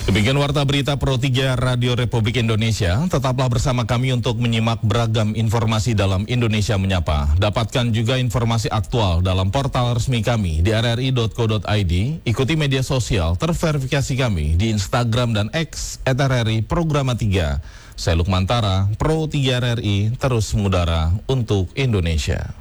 Demikian Warta Berita Pro 3 Radio Republik Indonesia. Tetaplah bersama kami untuk menyimak beragam informasi dalam Indonesia Menyapa. Dapatkan juga informasi aktual dalam portal resmi kami di rri.co.id. Ikuti media sosial terverifikasi kami di Instagram dan X @RRI Programa 3. Saya Lukman Tara, Pro 3 RRI, terus mengudara untuk Indonesia.